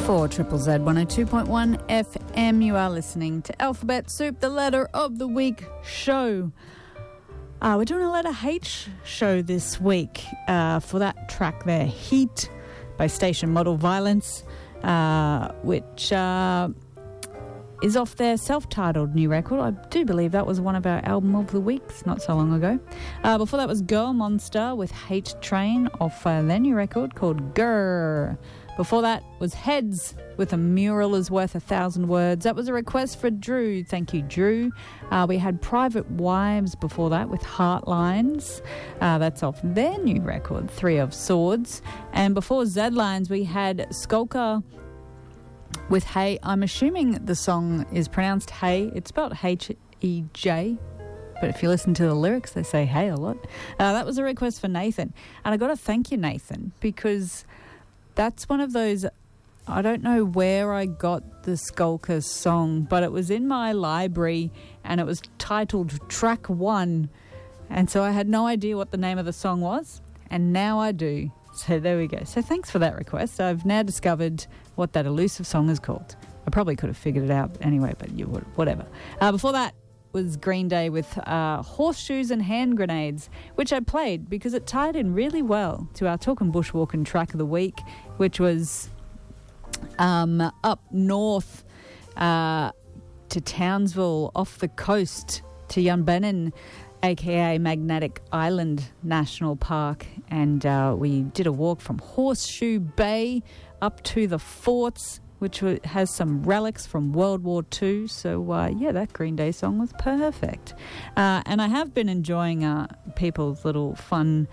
For Triple Z 102.1 FM, you are listening to Alphabet Soup, the Letter of the Week show. We're doing a Letter H show this week for that track there, Heat by Station Model Violence, which is off their self-titled new record. I do believe that was one of our album of the weeks not so long ago. Before that was Girl Monster with Hate Train off their new record called Grrr. Before that was Heads with A Mural Is Worth 1,000 Words. That was a request for Drew. Thank you, Drew. We had Private Wives before that with Heartlines. That's off their new record, Three of Swords. And before Z-Lines, we had Skulker with Hey. I'm assuming the song is pronounced Hey. It's spelled H-E-J. But if you listen to the lyrics, they say hey a lot. That was a request for Nathan. And I got to thank you, Nathan, because that's one of those, I don't know where I got the Skulker song, but it was in my library and it was titled Track 1. And so I had no idea what the name of the song was, and now I do. So there we go. So thanks for that request. I've now discovered what that elusive song is called. I probably could have figured it out anyway, but whatever. Before that was Green Day with Horseshoes and Hand Grenades, which I played because it tied in really well to our Talkin' Bushwalkin' track of the week, which was up north to Townsville, off the coast to Yunbenin, aka Magnetic Island National Park, and we did a walk from Horseshoe Bay up to the forts, which has some relics from World War II. So, yeah, that Green Day song was perfect. And I have been enjoying people's little fun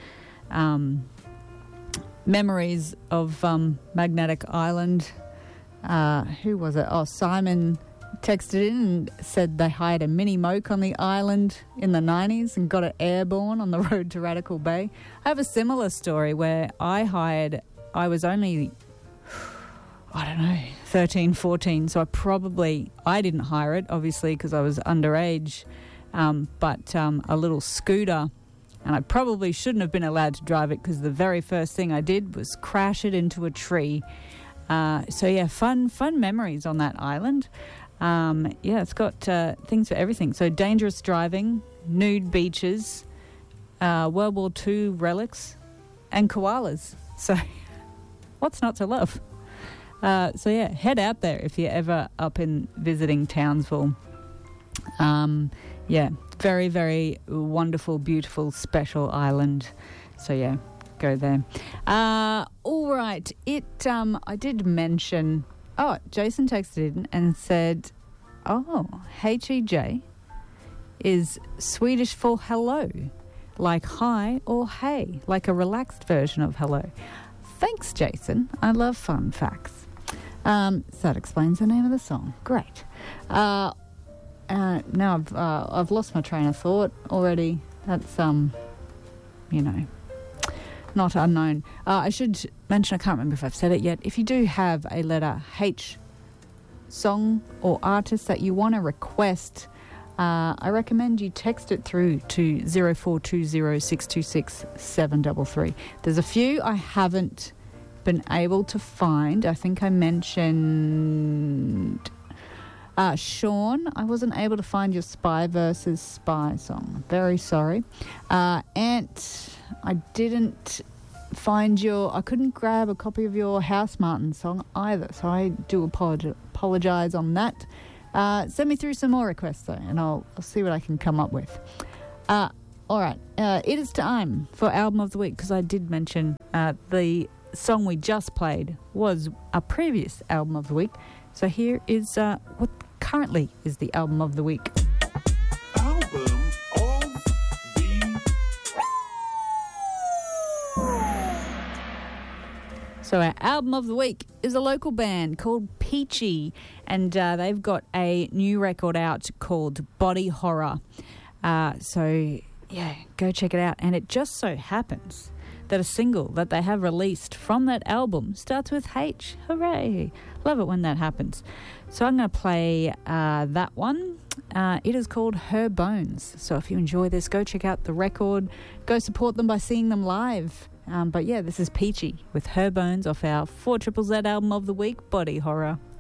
memories of Magnetic Island. Who was it? Oh, Simon texted in and said they hired a mini moke on the island in the 90s and got it airborne on the road to Radical Bay. I have a similar story where I was only, I don't know, 13, 14, so I didn't hire it, obviously, because I was underage, but a little scooter, and I probably shouldn't have been allowed to drive it because the very first thing I did was crash it into a tree. So, yeah, fun memories on that island. Yeah, it's got things for everything. So dangerous driving, nude beaches, World War II relics, and koalas. So what's not to love? So, yeah, head out there if you're ever up in visiting Townsville. Yeah, very, very wonderful, beautiful, special island. So, yeah, go there. All right. I did mention... Oh, Jason texted in and said, H-E-J is Swedish for hello, like hi or hey, like a relaxed version of hello. Thanks, Jason. I love fun facts. So that explains the name of the song. Great. Now I've lost my train of thought already. That's, not unknown. I should mention, I can't remember if I've said it yet, if you do have a letter H song or artist that you want to request, I recommend you text it through to 0420-626-733. There's a few I haven't been able to find. I think I mentioned Sean. I wasn't able to find your Spy versus Spy song. Very sorry. Ant, I didn't find I couldn't grab a copy of your House Martin song either, so I do apologise on that. Send me through some more requests though, and I'll see what I can come up with. All right, it is time for Album of the Week, because I did mention the song we just played was a previous Album of the Week. So here is what currently is the Album of the Week. Album of the... So our Album of the Week is a local band called Peachy, and they've got a new record out called Body Horror. So, yeah, go check it out. And it just so happens that a single that they have released from that album starts with H. Hooray! Love it when that happens. So I'm going to play that one. It is called Her Bones. So if you enjoy this, go check out the record. Go support them by seeing them live But yeah, this is Peachy with Her Bones off our 4ZZZ album of the week, Body Horror.